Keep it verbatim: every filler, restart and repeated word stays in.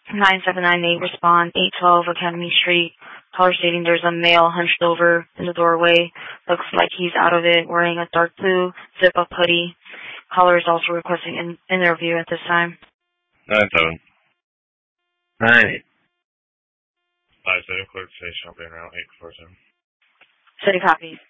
nine seven nine eight, respond, eight twelve Academy Street. Caller stating there's a male hunched over in the doorway. Looks like he's out of it, wearing a dark blue zip-up hoodie. Caller is also requesting an interview at this time. nine seven. nine eight. five seven, clerk station, I'll be around eight four seven. City copy.